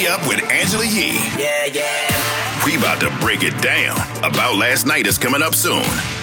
Stay Up with Angela Yee. Yeah. We about to break it down. About Last Night is coming up soon.